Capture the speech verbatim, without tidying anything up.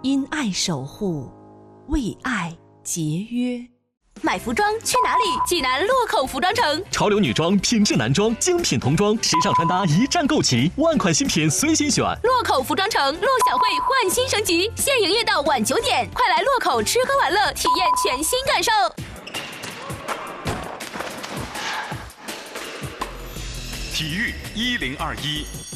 因爱守护，为爱节约。 买服装去哪里？济南洛口服装城， 潮流女装、品质男装、精品童装、时尚穿搭一站购齐，万款新品随心选。 洛口服装城，洛小慧焕新升级，现营业到晚九点，快来洛口吃喝玩乐，体验全新感受。 体育一零二一。